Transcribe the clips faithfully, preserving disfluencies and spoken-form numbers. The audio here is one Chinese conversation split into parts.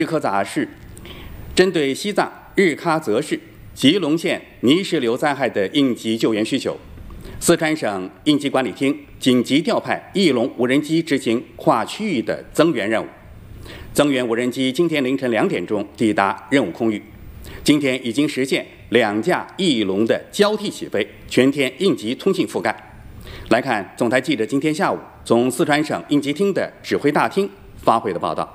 日喀则市针对西藏日喀则市吉隆县泥石流灾害的应急救援需求，四川省应急管理厅紧急调派翼龙无人机执行跨区域的增援任务。增援无人机今天凌晨两点钟抵达任务空域，今天已经实现两架翼龙的交替起飞，全天应急通信覆盖。来看总台记者今天下午从四川省应急厅的指挥大厅发回的报道。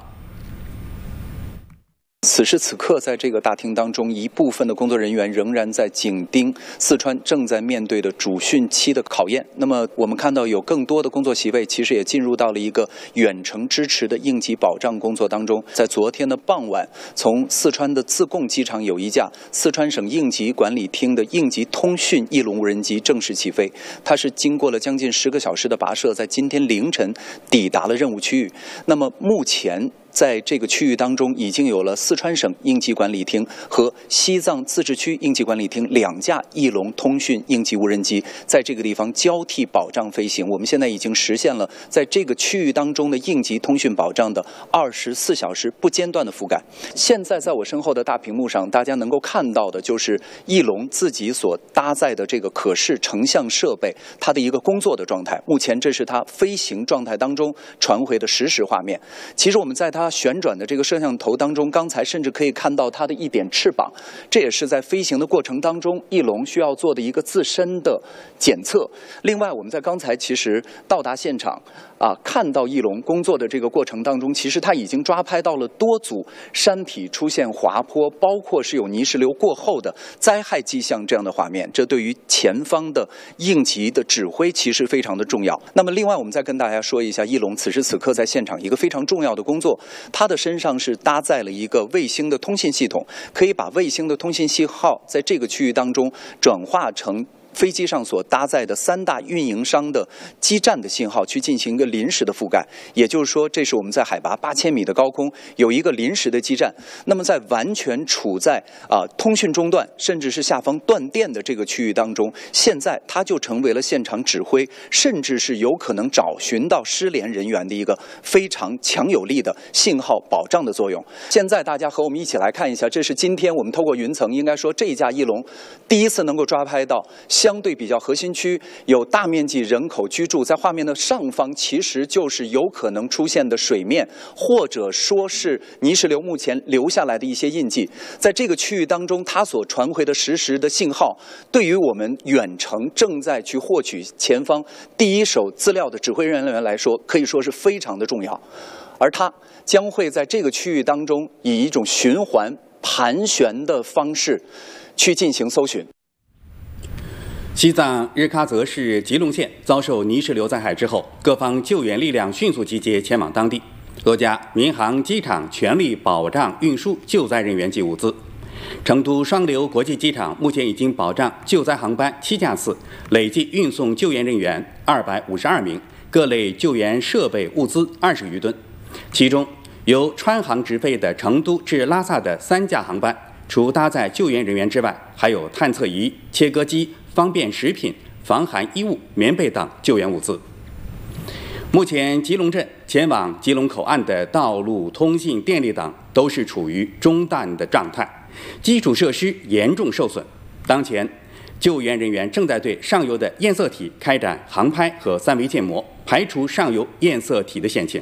此时此刻，在这个大厅当中，一部分的工作人员仍然在紧盯四川正在面对的主汛期的考验。那么，我们看到有更多的工作席位其实也进入到了一个远程支持的应急保障工作当中。在昨天的傍晚，从四川的自贡机场有一架四川省应急管理厅的应急通讯翼龙无人机正式起飞。它是经过了将近十个小时的跋涉，在今天凌晨抵达了任务区域。那么目前，在这个区域当中，已经有了四川省应急管理厅和西藏自治区应急管理厅两架翼龙通讯应急无人机在这个地方交替保障飞行。我们现在已经实现了在这个区域当中的应急通讯保障的二十四小时不间断的覆盖。现在在我身后的大屏幕上，大家能够看到的就是翼龙自己所搭载的这个可视成像设备，它的一个工作的状态。目前这是它飞行状态当中传回的实时画面。其实我们在它旋转的这个摄像头当中，刚才甚至可以看到它的一点翅膀，这也是在飞行的过程当中翼龙需要做的一个自身的检测。另外，我们在刚才其实到达现场啊，看到翼龙工作的这个过程当中，其实它已经抓拍到了多组山体出现滑坡，包括是有泥石流过后的灾害迹象这样的画面。这对于前方的应急的指挥其实非常的重要。那么另外，我们再跟大家说一下翼龙此时此刻在现场一个非常重要的工作，它的身上是搭载了一个卫星的通信系统，可以把卫星的通信信号在这个区域当中转化成飞机上所搭载的三大运营商的基站的信号，去进行一个临时的覆盖。也就是说，这是我们在海拔八千米的高空有一个临时的基站。那么在完全处在啊、呃、通讯中断，甚至是下方断电的这个区域当中，现在它就成为了现场指挥，甚至是有可能找寻到失联人员的一个非常强有力的信号保障的作用。现在大家和我们一起来看一下，这是今天我们透过云层，应该说这一架翼龙第一次能够抓拍到相对比较核心区有大面积人口居住，在画面的上方其实就是有可能出现的水面，或者说是泥石流目前留下来的一些印记。在这个区域当中，它所传回的实时的信号，对于我们远程正在去获取前方第一手资料的指挥人员来说，可以说是非常的重要。而它将会在这个区域当中以一种循环盘旋的方式去进行搜寻。 西藏日喀则市吉隆县遭受泥石流灾害之后，各方救援力量迅速集结前往当地，多家民航机场全力保障运输救灾人员及物资。成都双流国际机场目前已经保障救灾航班七架次，累计运送救援人员二百五十二名，各类救援设备物资二十余吨。其中，由川航直飞的成都至拉萨的三架航班，除搭载救援人员之外，还有探测仪、切割机、方便食品、防寒衣物、棉被等救援物资。目前，吉隆镇前往吉隆口岸的道路、通信、电力等都是处于中断的状态，基础设施严重受损。当前，救援人员正在对上游的验色体开展航拍和三维建模，排除上游验色体的险情。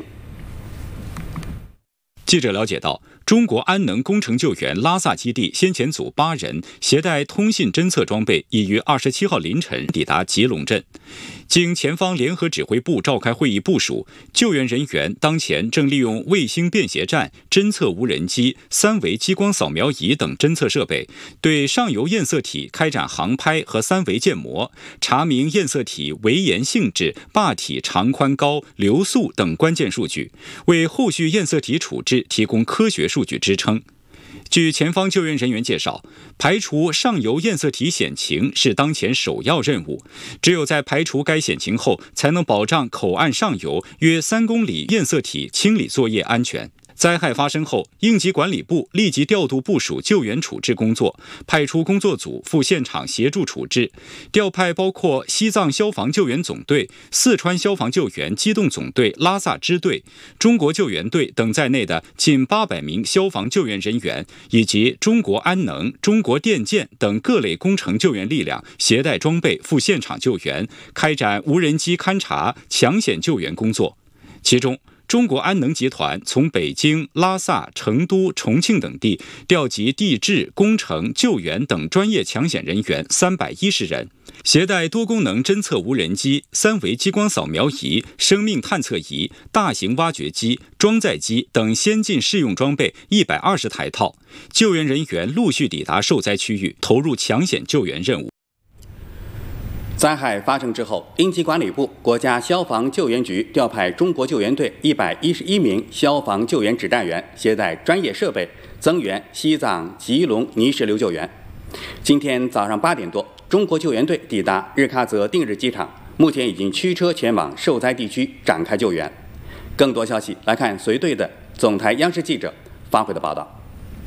记者了解到，中国安能工程救援拉萨基地先遣组八人携带通信侦测装备，已于二十七号凌晨抵达吉隆镇。经前方联合指挥部召开会议部署，救援人员当前正利用卫星便携站、侦测无人机、三维激光扫描仪等侦测设备，对上游验色体开展航拍和三维建模，查明验色体围岩性质、坝体长宽高、流速等关键数据，为后续验色体处置提供科学数据支撑。据前方救援人员介绍，排除上游验色体险情是当前首要任务，只有在排除该险情后，才能保障口岸上游约三公里验色体清理作业安全。 灾害发生后，应急管理部立即调度部署救援处置工作，派出工作组赴现场协助处置，调派包括西藏消防救援总队、四川消防救援机动总队拉萨支队、中国救援队等在内的近八百名消防救援人员，以及中国安能、中国电建等各类工程救援力量，携带装备赴现场救援，开展无人机勘察、抢险救援工作。其中，中国安能集团从北京、拉萨、成都、重庆等地调集地质、工程、救援等专业抢险人员三百一十人，携带多功能侦测无人机、三维激光扫描仪、生命探测仪、大型挖掘机、装载机等先进适用装备一百二十台套。救援人员陆续抵达受灾区域，投入抢险救援任务。 灾害发生之后，应急管理部、国家消防救援局调派中国救援队一百一十一名消防救援指战员，携带专业设备增援西藏吉隆泥石流救援。今天早上八点多，中国救援队抵达日喀则定日机场，目前已经驱车前往受灾地区展开救援。更多消息来看随队的总台央视记者发回的报道。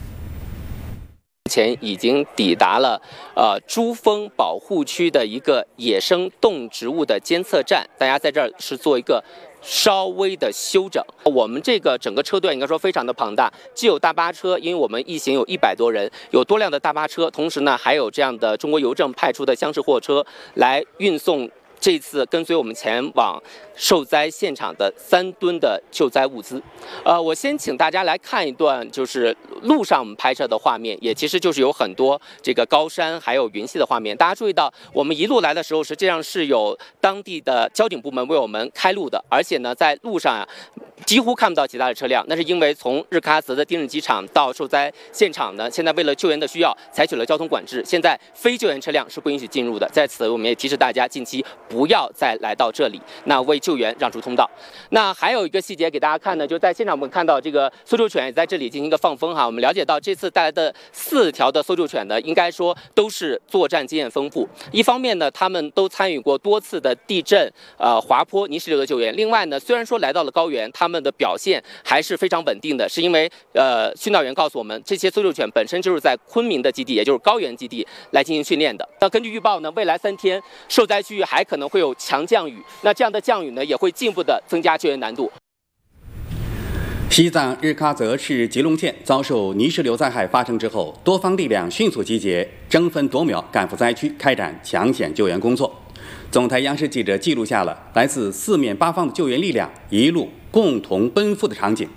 前已经抵达了呃珠峰保护区的一个野生动植物的监测站，大家在这儿是做一个稍微的休整。我们这个整个车队应该说非常的庞大，既有大巴车，因为我们一行有一百多人，有多辆的大巴车，同时呢还有这样的中国邮政派出的厢式货车来运送这次跟随我们前往受灾现场的三吨的救灾物资。呃，我先请大家来看一段就是路上我们拍摄的画面，也其实就是有很多这个高山还有云系的画面。大家注意到，我们一路来的时候，实际上是有当地的交警部门为我们开路的，而且呢，在路上啊，几乎看不到其他的车辆。那是因为从日喀则的定日机场到受灾现场呢，现在为了救援的需要，采取了交通管制，现在非救援车辆是不允许进入的。在此，我们也提示大家，近期不要再来到这里，那为救援让出通道。那还有一个细节给大家看呢，就在现场我们看到这个搜救犬也在这里进行一个放风哈。我们了解到这次带来的四条的搜救犬呢，应该说都是作战经验丰富。一方面呢，他们都参与过多次的地震、呃滑坡、泥石流的救援。另外呢，虽然说来到了高原，他们的表现还是非常稳定的，是因为呃训导员告诉我们，这些搜救犬本身就是在昆明的基地，也就是高原基地来进行训练的。那根据预报呢，未来三天受灾区域还可能会有强降雨，那这样的降雨呢，也会进一步的增加救援难度。 西藏日喀则市吉隆县遭受泥石流灾害发生之后，多方力量迅速集结，争分夺秒赶赴灾区，开展抢险救援工作。总台央视记者记录下了来自四面八方的救援力量一路共同奔赴的场景。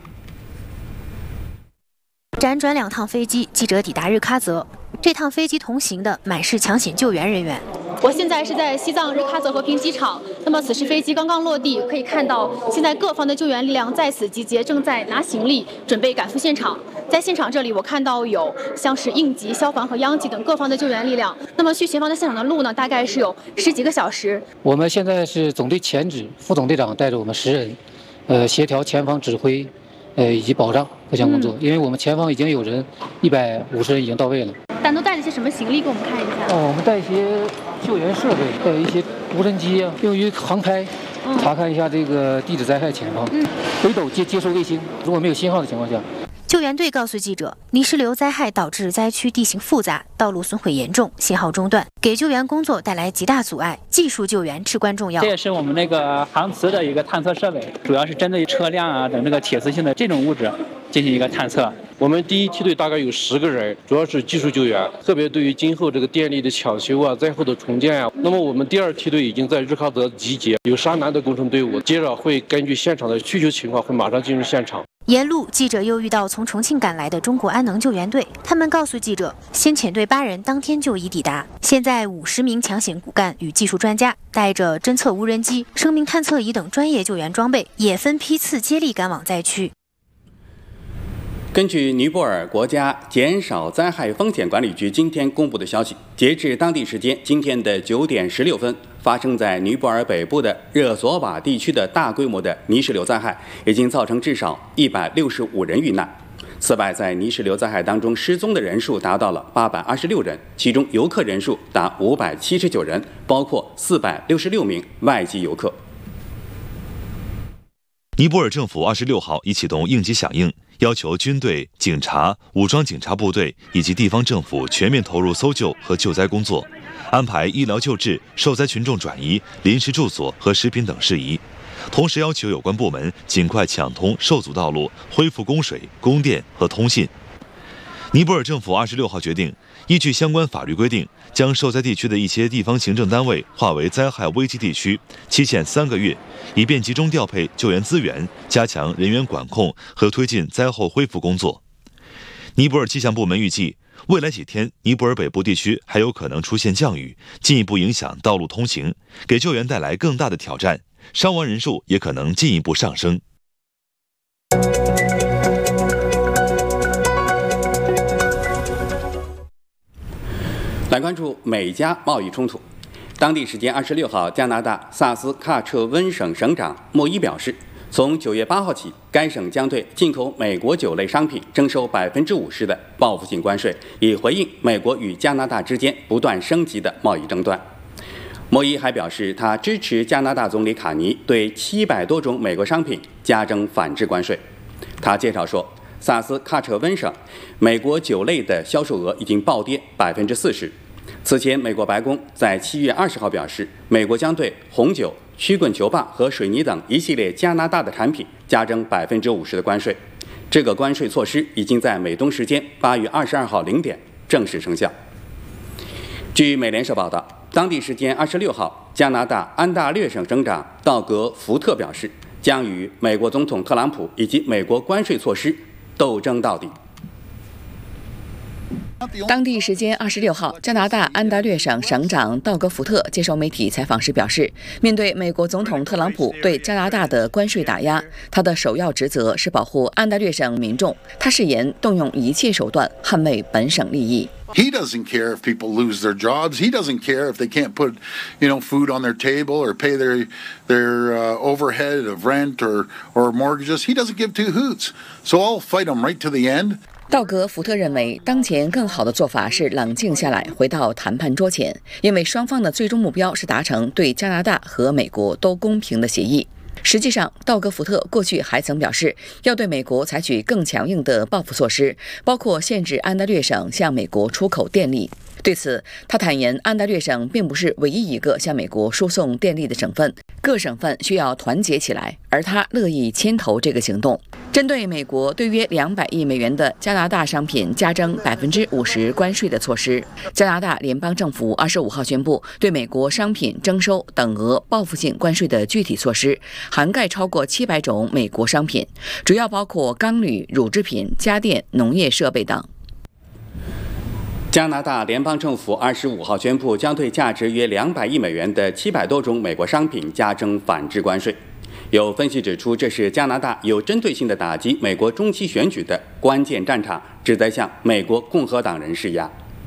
辗转两趟飞机，记者抵达日喀则。这趟飞机同行的满是抢险救援人员。 我现在是在西藏日喀则和平机场，那么此时飞机刚刚落地，可以看到现在各方的救援力量在此集结，正在拿行李准备赶赴现场。在现场这里，我看到有像是应急、消防和央企等各方的救援力量。那么去前方的现场的路呢，大概是有十几个小时。 我们现在是总队前指副总队长带着我们十人，呃，协调前方指挥，呃以及保障各项工作。嗯、因为我们前方已经有人一百五十人已经到位了。 但都带了一些什么行李？给我们看一下。 哦，我们带一些救援设备，带一些无人机啊，用于航拍，嗯、查看一下这个地质灾害情况。嗯，北斗接接收卫星，如果没有信号的情况下。 救援队告诉记者，泥石流灾害导致灾区地形复杂，道路损毁严重，信号中断，给救援工作带来极大阻碍。技术救援至关重要。 这也是我们那个航磁的一个探测设备，主要是针对车辆啊等这个铁磁性的这种物质进行一个探测。 我们第一梯队大概有十个人，主要是技术救援，特别对于今后这个电力的抢修啊、灾后的重建啊。那么我们第二梯队已经在日喀则集结，有山南的工程队伍，接着会根据现场的需求情况，会马上进入现场。 沿路，记者又遇到从重庆赶来的中国安能救援队，他们告诉记者，先遣队八人当天就已抵达，现在五十名抢险骨干与技术专家带着侦测无人机、生命探测仪等专业救援装备，也分批次接力赶往灾区。 根据尼泊尔国家减少灾害风险管理局今天公布的消息，截至当地时间今天的九点十六分，发生在尼泊尔北部的热索瓦地区的大规模的泥石流灾害，已经造成至少一百六十五人遇难。此外，在泥石流灾害当中失踪的人数达到了八百二十六人，其中游客人数达五百七十九人，包括四百六十六名外籍游客。 尼泊尔政府二十六号已启动应急响应， 要求军队、警察、武装警察部队以及地方政府全面投入搜救和救灾工作，安排医疗救治、受灾群众转移、临时住所和食品等事宜。同时要求有关部门尽快抢通受阻道路，恢复供水、供电和通信。尼泊尔政府二十六号决定，依据相关法律规定，将受灾地区的一些地方行政单位划为灾害危机地区，期限三个月，以便集中调配救援资源，加强人员管控和推进灾后恢复工作。尼泊尔气象部门预计，未来几天尼泊尔北部地区还有可能出现降雨，进一步影响道路通行，给救援带来更大的挑战，伤亡人数也可能进一步上升。 来关注美加贸易冲突。当地时间二十六号，加拿大萨斯喀彻温省省长莫伊表示，从九月八号起，该省将对进口美国酒类商品征收百分之五十的报复性关税，以回应美国与加拿大之间不断升级的贸易争端。莫伊还表示，他支持加拿大总理卡尼对七百多种美国商品加征反制关税。他介绍说，萨斯喀彻温省美国酒类的销售额已经暴跌百分之四十。此前，美国白宫在七月二十号表示，美国将对红酒、曲棍球棒和水泥等一系列加拿大的产品加征百分之五十的关税。这个关税措施已经在美东时间八月二十二号零点正式生效。据美联社报道，当地时间二十六号，加拿大安大略省省长道格·福特表示，将与美国总统特朗普以及美国关税措施斗争到底。 当地时间二十六号，加拿大安大略省省长道格·福特接受媒体采访时表示，面对美国总统特朗普对加拿大的关税打压，他的首要职责是保护安大略省民众。他誓言动用一切手段捍卫本省利益。 He doesn't care if people lose their jobs. He doesn't care if they can't put, you know, food on their table or pay their their uh, overhead of rent or or mortgages. He doesn't give two hoots. So I'll fight him right to the end. 道格·福特认为，当前更好的做法是冷静下来，回到谈判桌前，因为双方的最终目标是达成对加拿大和美国都公平的协议。实际上，道格·福特过去还曾表示，要对美国采取更强硬的报复措施，包括限制安大略省向美国出口电力。对此，他坦言，安大略省并不是唯一一个向美国输送电力的省份，各省份需要团结起来，而他乐意牵头这个行动。针对美国对约两百亿美元的加拿大商品加征百分之五十关税的措施，加拿大联邦政府二十五号宣布，对美国商品征收等额报复性关税的具体措施，涵盖超过七百种美国商品，主要包括钢铝、乳制品、家电、农业设备等。 加拿大联邦政府二十五号宣布，将对价值约两百亿美元的七百多种美国商品加征反制关税。有分析指出，这是加拿大有针对性地打击美国中期选举的关键战场，旨在向美国共和党人施压。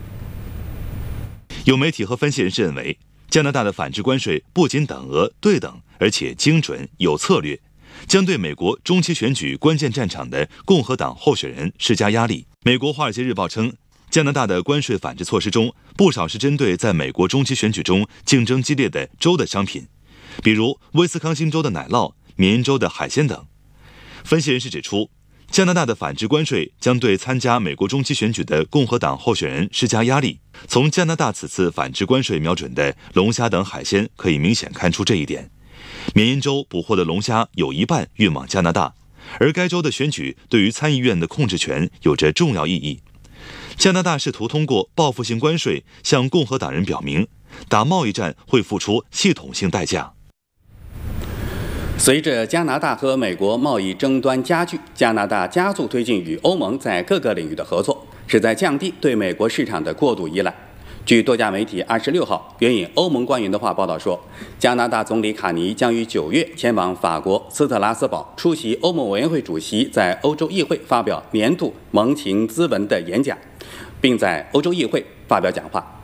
有媒体和分析人士认为，加拿大的反制关税不仅等额对等，而且精准有策略，将对美国中期选举关键战场的共和党候选人施加压力。美国《华尔街日报》称，加拿大的关税反制措施中，不少是针对在美国中期选举中竞争激烈的州的商品，比如威斯康星州的奶酪、缅因州的海鲜等。分析人士指出，加拿大的反制关税将对参加美国中期选举的共和党候选人施加压力。从加拿大此次反制关税瞄准的龙虾等海鲜可以明显看出这一点。缅因州捕获的龙虾有一半运往加拿大，而该州的选举对于参议院的控制权有着重要意义。加拿大试图通过报复性关税向共和党人表明，打贸易战会付出系统性代价。 随着加拿大和美国贸易争端加剧，加拿大加速推进与欧盟在各个领域的合作，旨在降低对美国市场的过度依赖。据多家媒体二十六号援引欧盟官员的话报道说，加拿大总理卡尼将于九月前往法国斯特拉斯堡出席欧盟委员会主席在欧洲议会发表年度盟情咨文的演讲，并在欧洲议会发表讲话。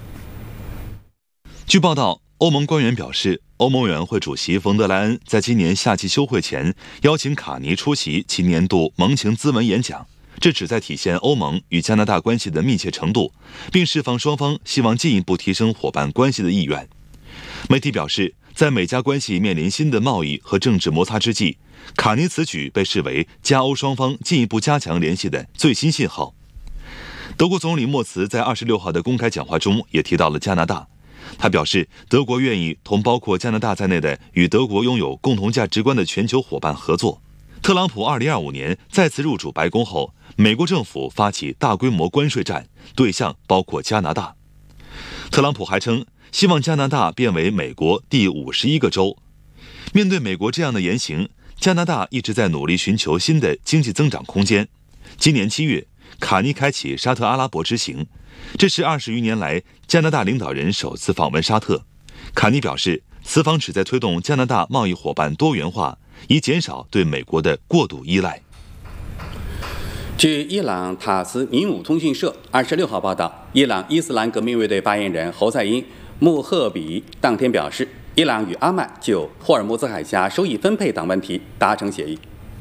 据报道，欧盟官员表示，欧盟委员会主席冯德莱恩在今年夏季休会前邀请卡尼出席其年度盟情咨文演讲，这旨在体现欧盟与加拿大关系的密切程度，并释放双方希望进一步提升伙伴关系的意愿。媒体表示，在美加关系面临新的贸易和政治摩擦之际， 卡尼此举被视为加欧双方进一步加强联系的最新信号。德国总理默茨在二十六号的公开讲话中也提到了加拿大，他表示德国愿意同包括加拿大在内的与德国拥有共同价值观的全球伙伴合作。特朗普二零二五年再次入主白宫后，美国政府发起大规模关税战，对象包括加拿大。特朗普还称，希望加拿大变为美国第五十一个州。面对美国这样的言行，加拿大一直在努力寻求新的经济增长空间。今年七月，卡尼开启沙特阿拉伯之行，这是二十余年来加拿大领导人首次访问沙特。卡尼表示，此访旨在推动加拿大贸易伙伴多元化，以减少对美国的过度依赖。 据伊朗塔斯尼姆通讯社二十六号报道，伊朗伊斯兰革命卫队发言人侯赛因·穆赫比当天表示，伊朗与阿曼就霍尔木兹海峡收益分配等问题达成协议。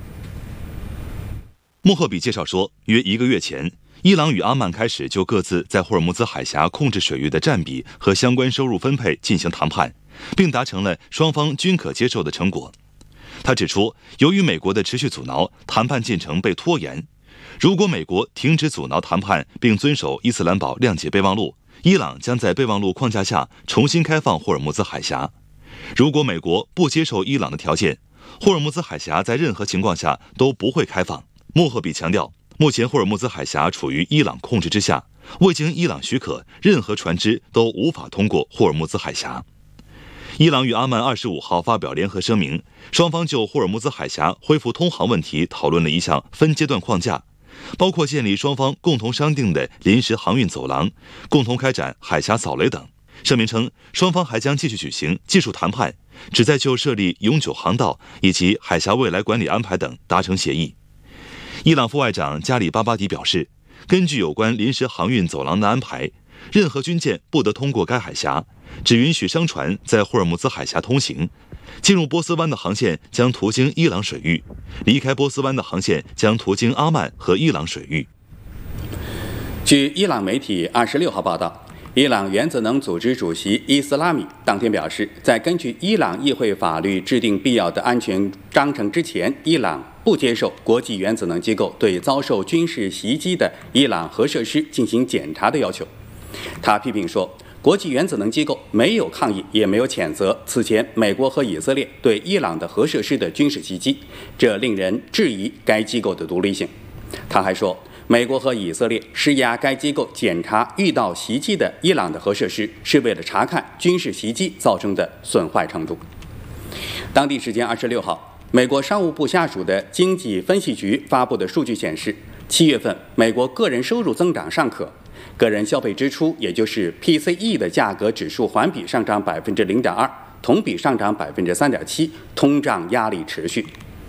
穆赫比介绍说，约一个月前，伊朗与阿曼开始就各自在霍尔木兹海峡控制水域的占比和相关收入分配进行谈判，并达成了双方均可接受的成果。他指出，由于美国的持续阻挠，谈判进程被拖延。如果美国停止阻挠谈判并遵守伊斯兰堡谅解备忘录，伊朗将在备忘录框架下重新开放霍尔木兹海峡。如果美国不接受伊朗的条件，霍尔木兹海峡在任何情况下都不会开放。穆赫比强调，目前霍尔木兹海峡处于伊朗控制之下，未经伊朗许可，任何船只都无法通过霍尔木兹海峡。伊朗与阿曼二十五号发表联合声明，双方就霍尔木兹海峡恢复通航问题讨论了一项分阶段框架，包括建立双方共同商定的临时航运走廊，共同开展海峡扫雷等。声明称，双方还将继续举行技术谈判，旨在就设立永久航道以及海峡未来管理安排等达成协议。伊朗副外长加里巴巴迪表示，根据有关临时航运走廊的安排，任何军舰不得通过该海峡，只允许商船在霍尔木兹海峡通行。进入波斯湾的航线将途经伊朗水域，离开波斯湾的航线将途经阿曼和伊朗水域。 据伊朗媒体二十六号报道，伊朗原子能组织主席伊斯拉米当天表示，在根据伊朗议会法律制定必要的安全章程之前，伊朗不接受国际原子能机构对遭受军事袭击的伊朗核设施进行检查的要求。他批评说，国际原子能机构没有抗议，也没有谴责此前美国和以色列对伊朗的核设施的军事袭击，这令人质疑该机构的独立性。他还说，美国和以色列施压该机构检查遇到袭击的伊朗的核设施，是为了查看军事袭击造成的损坏程度。当地时间二十六号，美国商务部下属的经济分析局发布的数据显示，七月份美国个人收入增长尚可，个人消费支出，也就是 P C E 的价格指数环比上涨百分之零点二，同比上涨百分之三点七，通胀压力持续。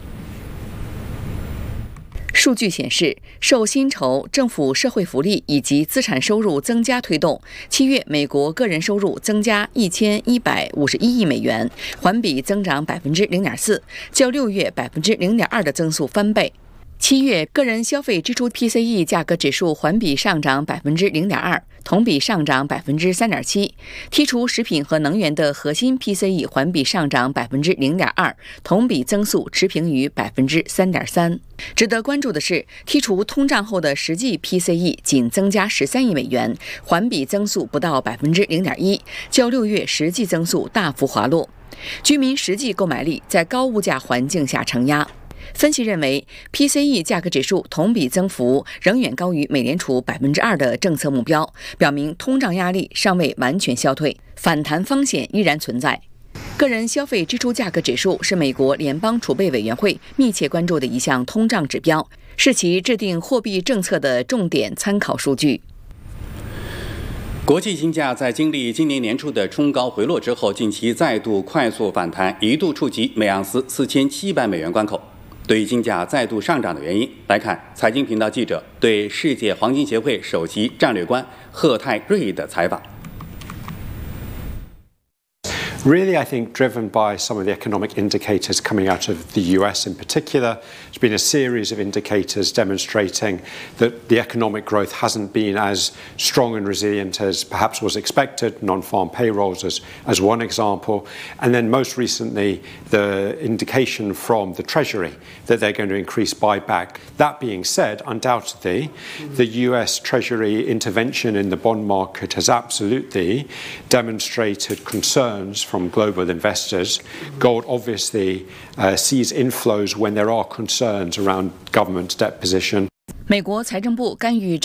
数据显示，受薪酬、政府社会福利以及资产收入增加推动，七月美国个人收入增加一千一百五十一亿美元，环比增长百分之零点四，较六月百分之零点二的增速翻倍。七月个人消费支出 P C E 价格指数环比上涨百分之零点二，同比上涨百分之三点七。剔除食品和能源的核心 P C E 环比上涨百分之零点二，同比增速持平于百分之三点三。值得关注的是，剔除通胀后的实际 P C E 仅增加十三亿美元，环比增速不到百分之零点一，较六月实际增速大幅滑落。居民实际购买力在高物价环境下承压。分析认为 ，P C E 价格指数同比增幅仍远高于美联储百分之二的政策目标，表明通胀压力尚未完全消退，反弹风险依然存在。个人消费支出价格指数是美国联邦储备委员会密切关注的一项通胀指标，是其制定货币政策的重点参考数据。 国际金价在经历今年年初的冲高回落之后，近期再度快速反弹，一度触及每盎司四千七百美元关口。对于金价再度上涨的原因来看，财经频道记者对世界黄金协会首席战略官贺泰瑞的采访。 Really, I think driven by some of the economic indicators coming out of the U S in particular. There's been a series of indicators demonstrating that the economic growth hasn't been as strong and resilient as perhaps was expected, non-farm payrolls as, as one example. And then most recently, the indication from the Treasury that they're going to increase buyback. That being said, undoubtedly, the U S Treasury intervention in the bond market has absolutely demonstrated concerns from global investors. Gold obviously uh, sees inflows when there are concerns around government debt position. 美国财政部干预